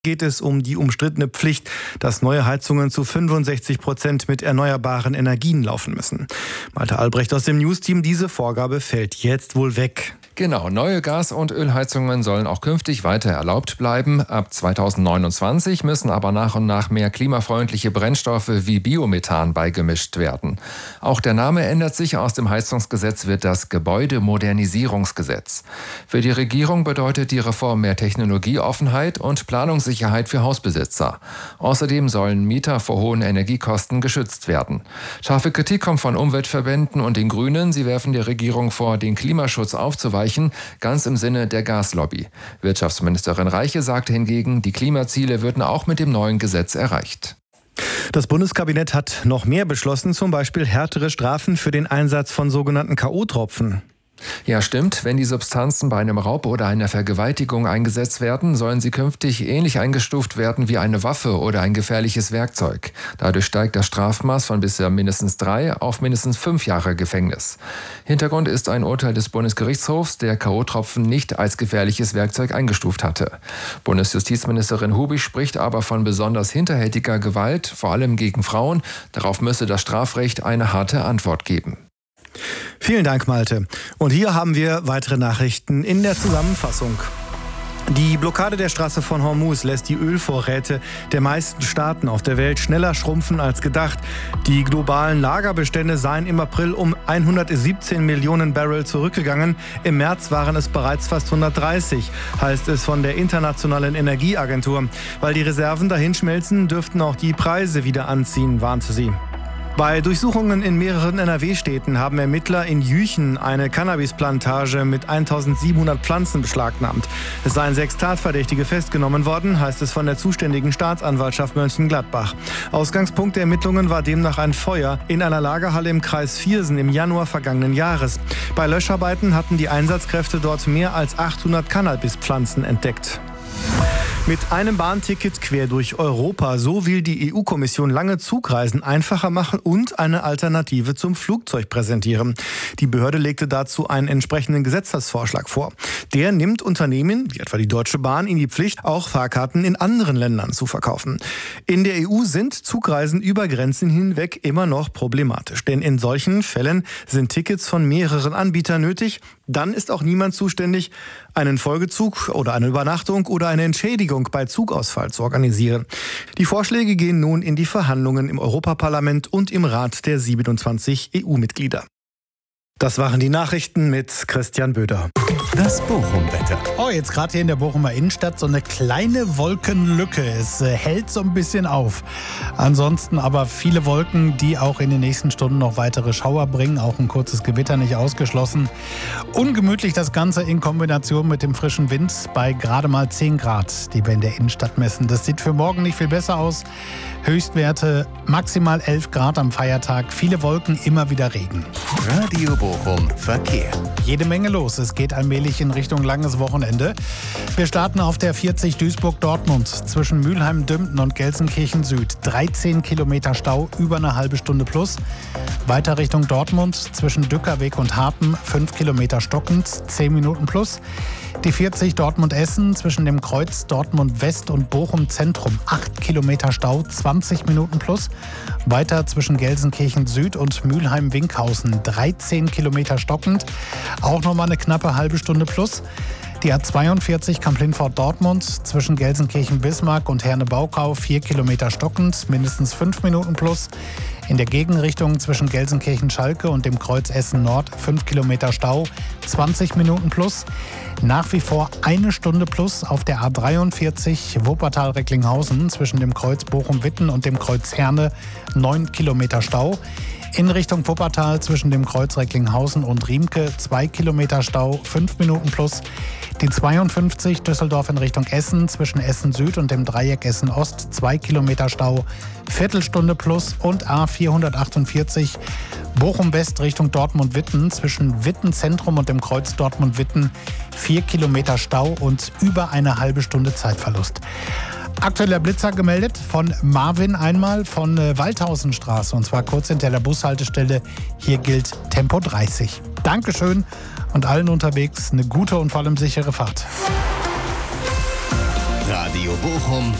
geht es um die umstrittene Pflicht, dass neue Heizungen zu 65% mit erneuerbaren Energien laufen müssen. Malte Albrecht aus dem News-Team, diese Vorgabe fällt jetzt wohl weg. Genau, neue Gas- und Ölheizungen sollen auch künftig weiter erlaubt bleiben. Ab 2029 müssen aber nach und nach mehr klimafreundliche Brennstoffe wie Biomethan beigemischt werden. Auch der Name ändert sich. Aus dem Heizungsgesetz wird das Gebäudemodernisierungsgesetz. Für die Regierung bedeutet die Reform mehr Technologieoffenheit und Planungssicherheit für Hausbesitzer. Außerdem sollen Mieter vor hohen Energiekosten geschützt werden. Scharfe Kritik kommt von Umweltverbänden und den Grünen. Sie werfen der Regierung vor, den Klimaschutz aufzuweichen, ganz im Sinne der Gaslobby. Wirtschaftsministerin Reiche sagte hingegen, die Klimaziele würden auch mit dem neuen Gesetz erreicht. Das Bundeskabinett hat noch mehr beschlossen, zum Beispiel härtere Strafen für den Einsatz von sogenannten K.O.-Tropfen. Ja, stimmt. Wenn die Substanzen bei einem Raub oder einer Vergewaltigung eingesetzt werden, sollen sie künftig ähnlich eingestuft werden wie eine Waffe oder ein gefährliches Werkzeug. Dadurch steigt das Strafmaß von bisher mindestens 3 auf mindestens 5 Jahre Gefängnis. Hintergrund ist ein Urteil des Bundesgerichtshofs, der K.O.-Tropfen nicht als gefährliches Werkzeug eingestuft hatte. Bundesjustizministerin Hubig spricht aber von besonders hinterhältiger Gewalt, vor allem gegen Frauen. Darauf müsse das Strafrecht eine harte Antwort geben. Vielen Dank, Malte. Und hier haben wir weitere Nachrichten in der Zusammenfassung. Die Blockade der Straße von Hormuz lässt die Ölvorräte der meisten Staaten auf der Welt schneller schrumpfen als gedacht. Die globalen Lagerbestände seien im April um 117 Millionen Barrel zurückgegangen. Im März waren es bereits fast 130, heißt es von der Internationalen Energieagentur. Weil die Reserven dahinschmelzen, dürften auch die Preise wieder anziehen, warnte sie. Bei Durchsuchungen in mehreren NRW-Städten haben Ermittler in Jüchen eine Cannabisplantage mit 1700 Pflanzen beschlagnahmt. Es seien 6 Tatverdächtige festgenommen worden, heißt es von der zuständigen Staatsanwaltschaft Mönchengladbach. Ausgangspunkt der Ermittlungen war demnach ein Feuer in einer Lagerhalle im Kreis Viersen im Januar vergangenen Jahres. Bei Löscharbeiten hatten die Einsatzkräfte dort mehr als 800 Cannabispflanzen entdeckt. Mit einem Bahnticket quer durch Europa. So will die EU-Kommission lange Zugreisen einfacher machen und eine Alternative zum Flugzeug präsentieren. Die Behörde legte dazu einen entsprechenden Gesetzesvorschlag vor. Der nimmt Unternehmen, wie etwa die Deutsche Bahn, in die Pflicht, auch Fahrkarten in anderen Ländern zu verkaufen. In der EU sind Zugreisen über Grenzen hinweg immer noch problematisch. Denn in solchen Fällen sind Tickets von mehreren Anbietern nötig. Dann ist auch niemand zuständig, einen Folgezug oder eine Übernachtung oder eine Entschädigung bei Zugausfall zu organisieren. Die Vorschläge gehen nun in die Verhandlungen im Europaparlament und im Rat der 27 EU-Mitglieder. Das waren die Nachrichten mit Christian Böder. Das Bochum-Wetter. Oh, jetzt gerade hier in der Bochumer Innenstadt so eine kleine Wolkenlücke. Es hält so ein bisschen auf. Ansonsten aber viele Wolken, die auch in den nächsten Stunden noch weitere Schauer bringen. Auch ein kurzes Gewitter nicht ausgeschlossen. Ungemütlich das Ganze in Kombination mit dem frischen Wind bei gerade mal 10 Grad, die wir in der Innenstadt messen. Das sieht für morgen nicht viel besser aus. Höchstwerte maximal 11 Grad am Feiertag. Viele Wolken, immer wieder Regen. Radio Bochum Verkehr. Jede Menge los. Es geht allmählich in Richtung langes Wochenende. Wir starten auf der 40 Duisburg-Dortmund zwischen Mülheim-Dümpten und Gelsenkirchen Süd. 13 Kilometer Stau, über eine halbe Stunde plus. Weiter Richtung Dortmund zwischen Dückerweg und Harpen 5 Kilometer stockend, 10 Minuten plus. Die 40 Dortmund-Essen zwischen dem Kreuz Dortmund West und Bochum Zentrum 8 Kilometer Stau, 20 Minuten plus. Weiter zwischen Gelsenkirchen Süd und Mülheim-Winkhausen 13 Kilometer stockend, auch nochmal eine knappe halbe Stunde plus. Die A42 Kamp-Lindfort-Dortmund zwischen Gelsenkirchen-Bismarck und Herne-Baukau 4 Kilometer stockend, mindestens 5 Minuten plus. In der Gegenrichtung zwischen Gelsenkirchen-Schalke und dem Kreuz Essen Nord 5 Kilometer Stau, 20 Minuten plus. Nach wie vor 1 Stunde plus auf der A43 Wuppertal-Recklinghausen zwischen dem Kreuz Bochum-Witten und dem Kreuz Herne 9 Kilometer Stau. In Richtung Wuppertal zwischen dem Kreuz Recklinghausen und Riemke 2 Kilometer Stau, 5 Minuten plus. Die 52 Düsseldorf in Richtung Essen zwischen Essen Süd und dem Dreieck Essen Ost 2 Kilometer Stau, Viertelstunde plus. Und A448 Bochum West Richtung Dortmund-Witten zwischen Witten Zentrum und dem Kreuz Dortmund-Witten 4 Kilometer Stau und über eine halbe Stunde Zeitverlust. Aktueller Blitzer gemeldet von Marvin einmal von Waldhausenstraße und zwar kurz hinter der Bushaltestelle. Hier gilt Tempo 30. Dankeschön und allen unterwegs eine gute und vor allem sichere Fahrt. Radio Bochum